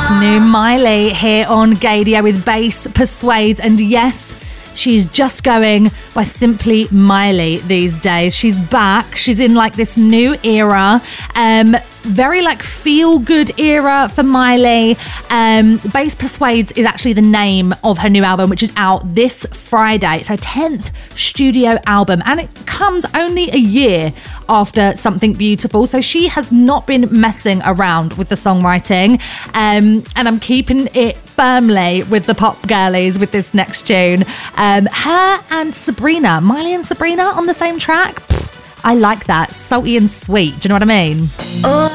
New Miley here on Gaydio with Bass Persuades, and yes, she's just going by simply Miley these days. She's back. She's in like this new era. Very like feel-good era for Miley. Bass Persuades is actually the name of her new album, which is out this Friday. It's her 10th studio album, and it comes only a year after Something Beautiful. So she has not been messing around with the songwriting. And I'm keeping it firmly with the pop girlies with this next tune. Her and Sabrina, Miley and Sabrina on the same track. I like that. Salty and sweet. Do you know what I mean?